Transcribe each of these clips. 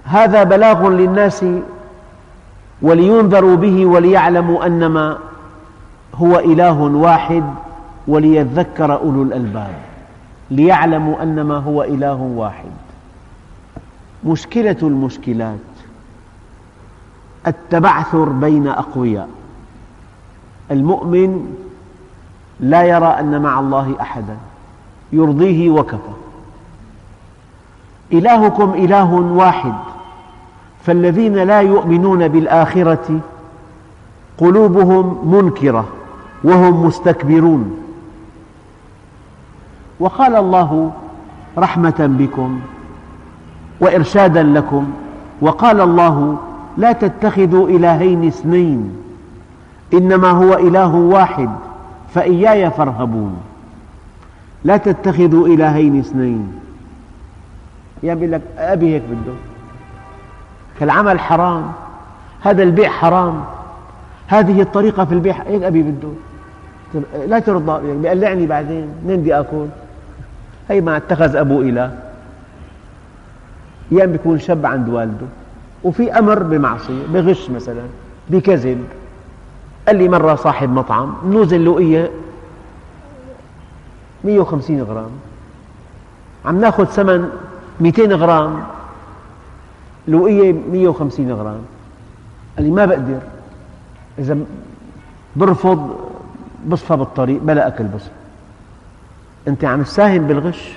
هذا بلاغ للناس ولينذروا به وليعلموا أنما هو إله واحد وليذكر أولو الألباب. ليعلموا أنما هو إله واحد. مشكلة المشكلات التبعثر بين أقوياء. المؤمن لا يرى أن مع الله أحدا، يرضيه وكفى. إلهكم إله واحد، فالذين لا يؤمنون بالآخرة قلوبهم منكرة وهم مستكبرون. وقال الله رحمة بكم وإرشادا لكم، وقال الله لا تتخذوا إلهين اثنين إنما هو إله واحد فإياي فارهبون. لا تتخذوا إلهين اثنين، يعني بيقول لك أبي هيك بده، كالعمل حرام، هذا البيع حرام، هذه الطريقة في البيع هيك أبي بده، لا ترضى، بيقلعني بعدين منين بدي آكل؟ هي ما اتخذ أبو إله. أيام بيكون شاب عند والده وفي أمر بمعصية، بغش مثلا، بكذب. قال لي مرة صاحب مطعم نوزن لقية 150 غرام، عم ناخذ ثمن 200 غرام، لقية 150 غرام. قال لي ما بقدر، إذا برفض بصفى بالطريق بلا أكل. بس أنت عم تساهم بالغش.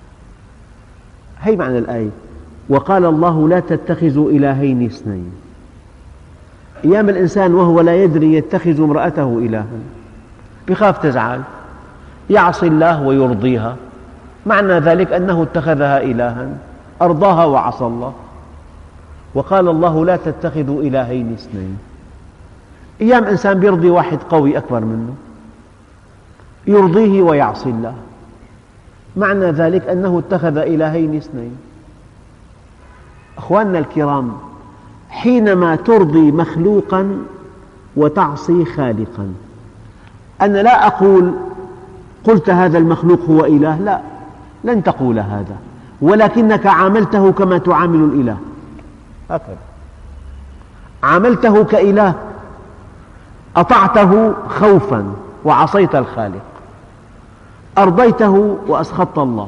هي معنى الآية. وقال الله لا تتخذوا إلهين اثنين. أيام الإنسان وهو لا يدري يتخذ امرأته إلها، بخاف تزعل، يعصي الله ويرضيها، معنى ذلك أنه اتخذها إلها، أرضاها وعصى الله. وقال الله لا تتخذوا إلهين اثنين. أيام إنسان بيرضي واحد قوي أكبر منه، يرضيه ويعصي الله، معنى ذلك أنه اتخذ إلهين اثنين. أخواننا الكرام، حينما ترضي مخلوقا وتعصي خالقا، أنا لا أقول قلت هذا المخلوق هو إله، لا، لن تقول هذا، ولكنك عاملته كما تعامل الإله، هكذا عاملته كإله، أطعته خوفا وعصيت الخالق، أرضيته وأسخطت الله.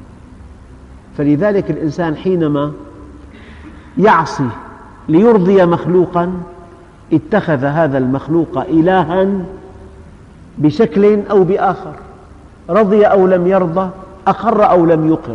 فلذلك الإنسان حينما يعصي ليرضي مخلوقا اتخذ هذا المخلوق إلها بشكل أو بآخر، رضي أو لم يرضى، أقر أو لم يقر.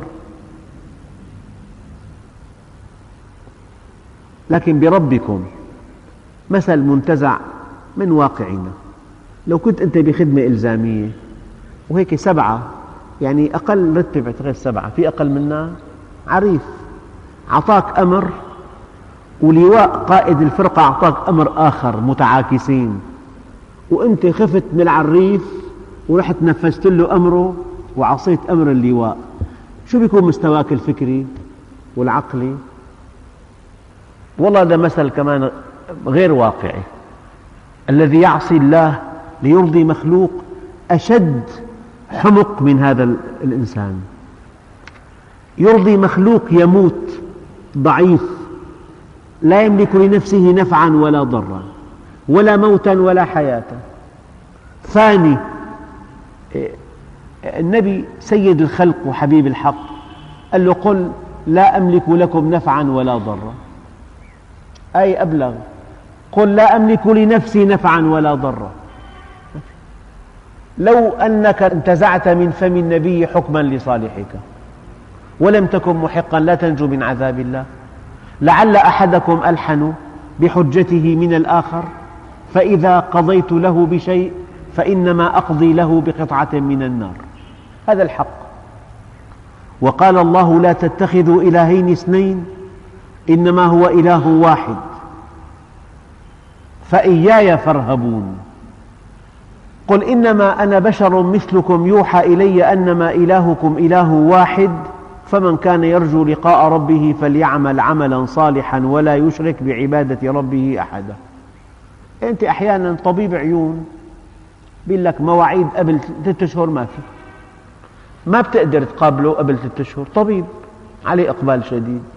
لكن بربكم مثل منتزع من واقعنا. لو كنت أنت بخدمة إلزامية وهيك 7، يعني أقل رتب اعتقد 7، في أقل منا عريف، أعطاك أمر، ولواء قائد الفرقة أعطاك أمر آخر متعاكسين، وأنت خفت من العريف ورحت نفذت له أمره وعصيت أمر اللواء، شو بيكون مستواك الفكري والعقلي؟ والله هذا مثل كمان غير واقعي. الذي يعصي الله ليرضي مخلوق أشد حمق من هذا الإنسان. يرضي مخلوق يموت ضعيف، لا يملك لنفسه نفعا ولا ضرا، ولا موتا ولا حياة، فاني. النبي سيد الخلق وحبيب الحق قال له قل لا أملك لكم نفعا ولا ضرا، أي أبلغ، قل لا أملك لنفسي نفعا ولا ضرا. لو أنك انتزعت من فم النبي حكما لصالحك ولم تكن محقا لا تنجو من عذاب الله. لعل أحدكم ألحن بحجته من الآخر، فإذا قضيت له بشيء فإنما أقضي له بقطعة من النار. هذا الحق. وقال الله لا تتخذوا إلهين اثنين إنما هو إله واحد فإياي فارهبون. قل إنما أنا بشر مثلكم يوحى إلي أنما إلهكم إله واحد فمن كان يرجو لقاء ربه فليعمل عملا صالحا ولا يشرك بعبادة ربه أحدا. أنت أحيانا طبيب عيون بيقول لك مواعيد قبل 3 أشهر ما في، ما بتقدر تقابله قبل 3 أشهر، طبيب عليه إقبال شديد،